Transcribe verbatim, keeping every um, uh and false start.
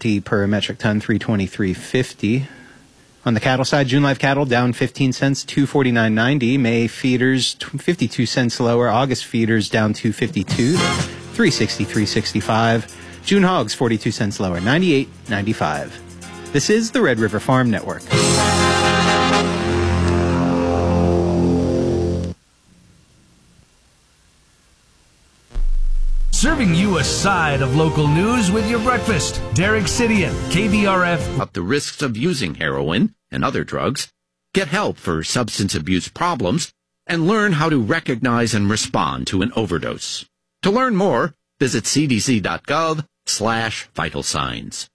twenty per metric ton, three twenty-three fifty. On the cattle side, June live cattle down fifteen cents, two forty-nine ninety. May feeders fifty-two cents lower. August feeders down two fifty-two, three sixty, three sixty-five. June hogs forty-two cents lower, ninety-eight ninety-five. This is the Red River Farm Network. Serving you a side of local news with your breakfast. Derek Sidian, K B R F. About the risks of using heroin and other drugs, get help for substance abuse problems, and learn how to recognize and respond to an overdose. To learn more, visit cdc.gov slash vital signs.